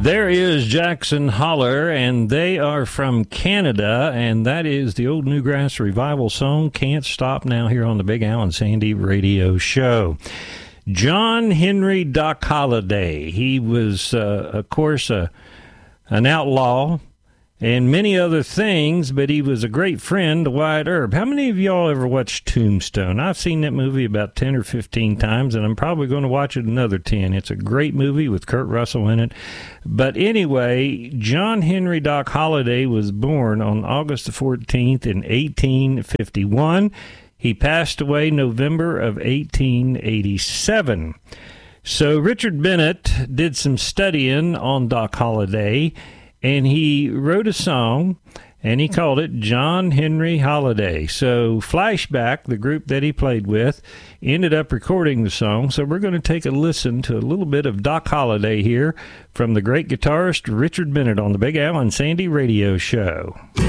There is Jackson Holler, and they are from Canada, and that is the old Newgrass Revival song, Can't Stop Now, here on the Big Al and Sandy Radio Show. John Henry Doc Holliday, he was, of course, an outlaw and many other things, but he was a great friend to Wyatt Earp. How many of y'all ever watched Tombstone? I've seen that movie about 10 or 15 times, and I'm probably going to watch it another 10. It's a great movie with Kurt Russell in it. But anyway, John Henry Doc Holliday was born on August the 14th in 1851. He passed away November of 1887. So Richard Bennett did some studying on Doc Holliday, and he wrote a song, and he called it John Henry Holliday. So Flashback, the group that he played with, ended up recording the song. So we're going to take a listen to a little bit of Doc Holliday here from the great guitarist Richard Bennett on the Big Al and Sandy Radio Show.